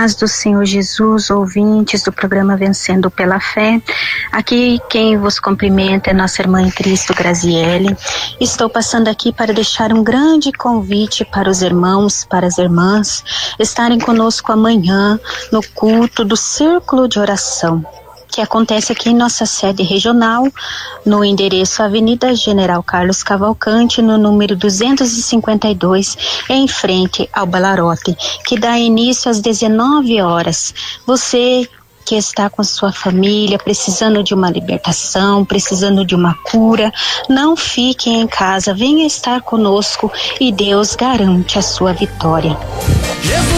paz do Senhor Jesus, ouvintes do programa Vencendo pela Fé. Aqui quem vos cumprimenta é nossa irmã em Cristo, Graziele. Estou passando aqui para deixar um grande convite para os irmãos, para as irmãs, estarem conosco amanhã no culto do Círculo de Oração, que acontece aqui em nossa sede regional, no endereço Avenida General Carlos Cavalcante, no número 252, em frente ao Balarote, que dá início às 19 horas. Você que está com sua família, precisando de uma libertação, precisando de uma cura, não fique em casa, venha estar conosco e Deus garante a sua vitória.